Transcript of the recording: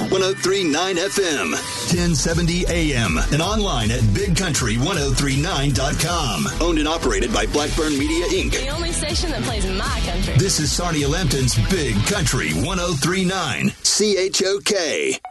103.9 FM, 1070 AM, and online at BigCountry1039.com. Owned and operated by Blackburn Media, Inc. The only station that plays my country. This is Sarnia Lambton's Big Country 103.9 CHOK.